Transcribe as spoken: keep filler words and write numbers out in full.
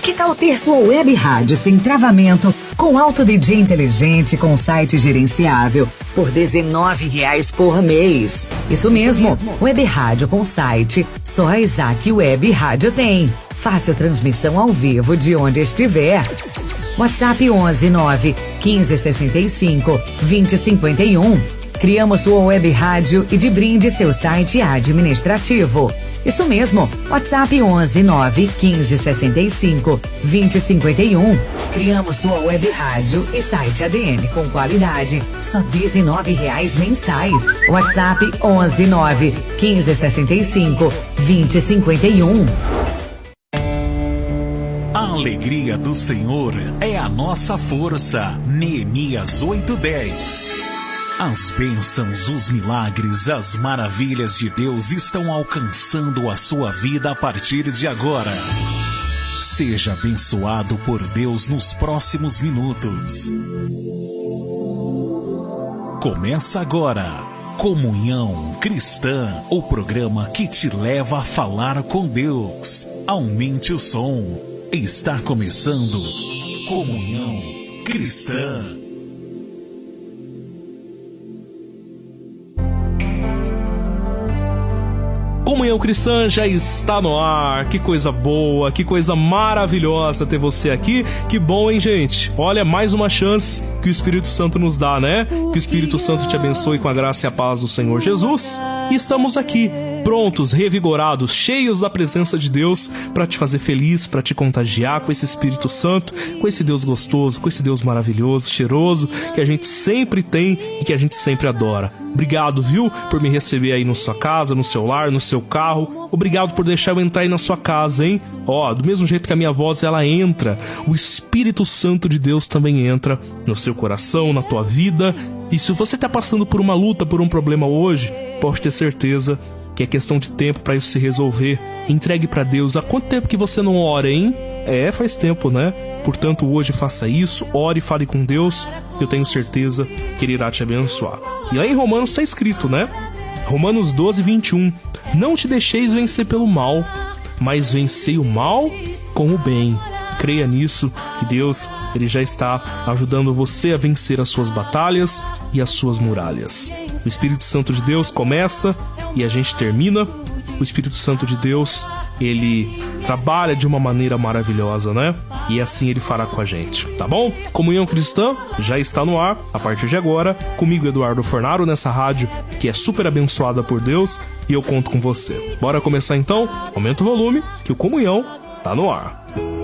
Que tal ter sua web rádio sem travamento, com alto D J inteligente, com site gerenciável, por dezenove reais por mês? Isso mesmo, web rádio com site, só a Isaac Web Rádio tem. Fácil transmissão ao vivo de onde estiver. WhatsApp onze nove quinze sessenta e cinco vinte cinquenta e um. Criamos sua web rádio e de brinde seu site administrativo. Isso mesmo, WhatsApp onze nove quinze sessenta e cinco vinte cinquenta e um. Criamos sua web rádio e site A D M com qualidade, só dezenove reais mensais. WhatsApp onze nove quinze sessenta e cinco vinte cinquenta e um. A alegria do Senhor é a nossa força. Neemias oito dez. As bênçãos, os milagres, as maravilhas de Deus estão alcançando a sua vida a partir de agora. Seja abençoado por Deus nos próximos minutos. Começa agora, Comunhão Cristã, o programa que te leva a falar com Deus. Aumente o som. Está começando Comunhão Cristã. Comunhão Cristã já está no ar. Que coisa boa, que coisa maravilhosa ter você aqui. Que bom, hein, gente? Olha, mais uma chance que o Espírito Santo nos dá, né? Que o Espírito Santo te abençoe com a graça e a paz do Senhor Jesus. E estamos aqui, prontos, revigorados, cheios da presença de Deus para te fazer feliz, para te contagiar com esse Espírito Santo, com esse Deus gostoso, com esse Deus maravilhoso, cheiroso, que a gente sempre tem e que a gente sempre adora. Obrigado, viu, por me receber aí na sua casa, no seu lar, no seu carro. Obrigado por deixar eu entrar aí na sua casa, hein? Ó, do mesmo jeito que a minha voz, ela entra, o Espírito Santo de Deus também entra no seu coração, na tua vida. E se você está passando por uma luta, por um problema hoje, pode ter certeza que é questão de tempo para isso se resolver. Entregue para Deus. Há quanto tempo que você não ora, hein? É, faz tempo, né? Portanto, hoje faça isso, ore e fale com Deus. Eu tenho certeza que Ele irá te abençoar. E lá em Romanos está escrito, né? Romanos doze, vinte e um. Não te deixeis vencer pelo mal, mas vencei o mal com o bem. Creia nisso, que Deus, Ele já está ajudando você a vencer as suas batalhas e as suas muralhas. O Espírito Santo de Deus começa e a gente termina. O Espírito Santo de Deus, Ele trabalha de uma maneira maravilhosa, né? E assim Ele fará com a gente, tá bom? Comunhão Cristã já está no ar, a partir de agora, comigo, Eduardo Fornaro, nessa rádio que é super abençoada por Deus, e eu conto com você. Bora começar então? Aumenta o volume, que o Comunhão tá no ar.